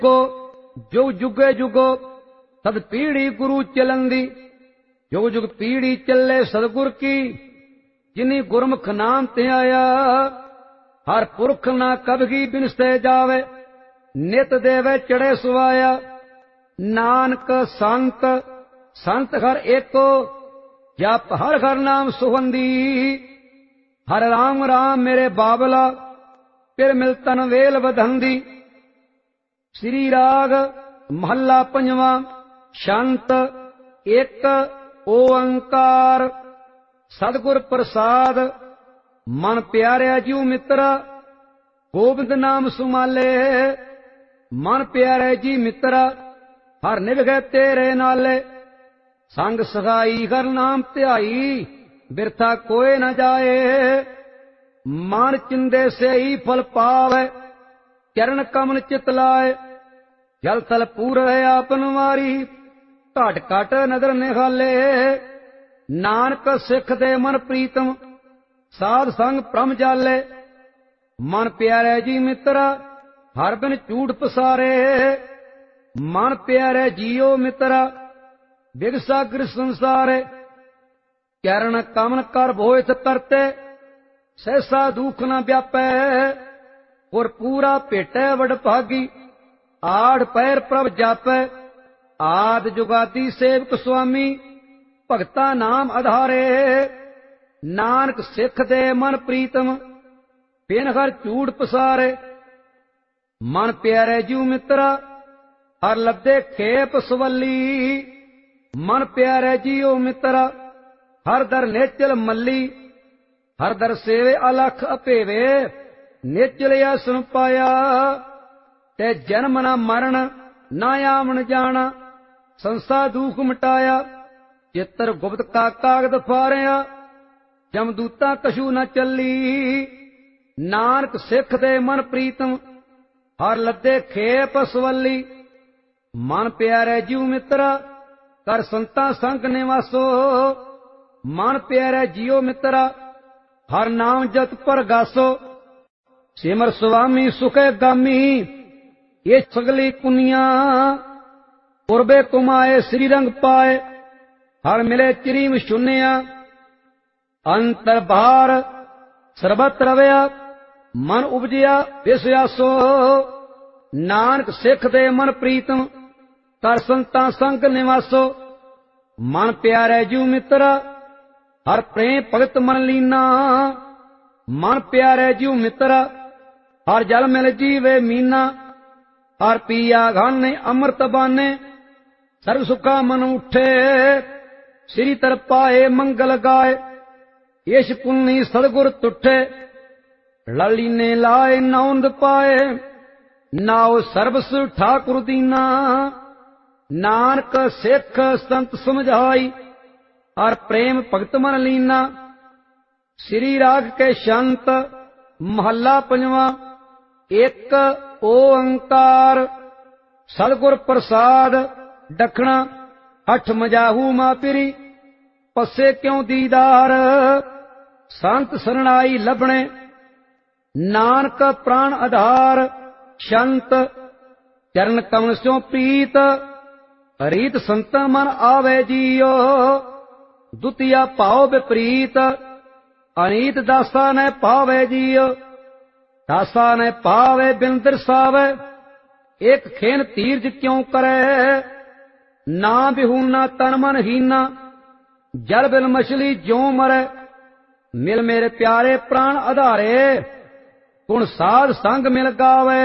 को जुग जुगे जुगो सद पीढ़ी गुरु चलंदी। जुग जुग पीढ़ी चले सदगुर की, जिनी गुरमुख नाम ते आया। हर पुरख ना कभी बिनसते जावे, नित देवे चढ़े सुवाया। नानक संत संत हर एको, जप हर हर नाम सुगंधी। हर राम राम मेरे बाबला, फिर मिलतन वेल बधंदी। श्री राग महला पंजवा। शांत एक ओंकार। सतगुर प्रसाद मन प्यारे जीव मित्रा, गोबिंद नाम सुमाले। मन प्यारे जी मित्रा, हर निभगे तेरे नाले। संग सगाई हर नाम ध्याई, बिरथा कोई न जाए। मान चिंदे से ही फल पावे, चरण कमल चित लाए। जल थल पूर है आपन मारी, घट घट नदर निहाले। नानक सिख दे मन प्रीतम, साध संग प्रम जाले। मन प्यारे जी मित्रा, हर बिन झूठ पसारे। मन प्यारे जियो मित्रा, बिगसागर संसारे। चरण कमन कर भोयत करते, सहसा दुख न व्यापै। और पूरा भेटै वड भागी, आड़ पैर प्रभ जापै। आद जुगादी सेवक स्वामी, भगता नाम आधारे। नानक सिख दे मन प्रीतम, बिन हर झूठ पसारे। मन प्यारे जीव मित्रा, हर लद्दे खेप सवली। मन प्यारे जियो मित्रा, हर दर नेचल मल्ली। हर दर सेवे अलख अपेवे, नेचल आसन पाया। ते जन्म न मरण ना आमन जाना, संसा दुख मिटाया। चित्र गुप्त का कागद फारिया, जमदूता कछू न चली। नानक सिख दे मन प्रीतम, हर लद्दे खेप सवली। मन प्यारे जीव मित्रा, कर संता संग निवासो। मन प्यारे जियो मित्रा, हर नाम जत पर गासो। सिमर स्वामी सुखे गामी, ये सगली कुनिया। पुरबे कुमाए श्री रंग पाए, हर मिले चिरीम शून्या। अंतर बाहर सरबत रवया, मन उपजिया विश्वासो। नानक सिख दे मन प्रीतम, कर संता संग निवासो। मन प्यारे जीव मित्रा, हर प्रेम भगत मन लीना। मन प्यारे जीव मित्रा, हर जल मिल जीवे मीना। हर पिया घाने अमृत बाने, सर्व सुखा मन उठे। श्री तर पाए मंगल गाए, यश पुन्नी सदगुर तुठे। लली ने लाए नौंद पाए, नाओ सर्वस ठाकुर दीना। नानक सिख संत समझाई, हर प्रेम भगत मन लीना। श्री राग के शांत महला पंजवा। एक ओंकार। सतगुर प्रसाद दखना, अठ मजाहू मापिरी। पसे क्यों दीदार, संत सरणाई लभणे। नानक प्राण आधार, शांत चरण कमल स्यों प्रीत। रीत संत मन आवे जियो, दुतिया भाव विपरीत। अनीत दासा ने पावे जियो, दासा ने पावे बिन दर्शावे। एक खेन तीर्ज क्यों करे, ना बिहूना तन मन हीना। जल बिन मछली ज्यों मरे, मिल मेरे प्यारे प्राण आधारे। गुण साध संग मिल गावे,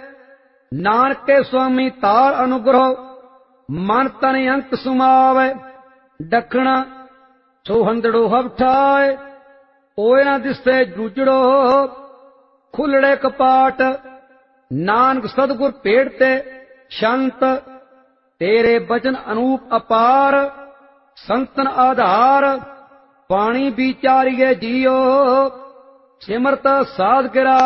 नानक के स्वामी तार अनुग्रह। मन तन अंत सुमावे, दखना सोहंदड़ो हवठाए। ओए ना दिसते जूजड़ो, खुलड़े कपाट। नानक सतगुर पेड़ते शांत, तेरे बचन अनूप अपार। संतन आधार, पानी विचारिए जियो। सिमरत साध गिरा,